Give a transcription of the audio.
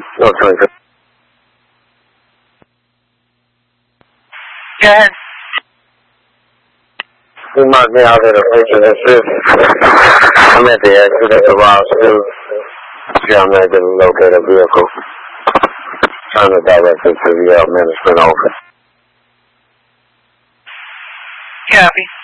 No, 22. Go ahead. You marked me out at a place of this. I'm at the exit at the Ross News. Yeah, I'm going to locate a vehicle. Trying to direct it to the management office. Copy.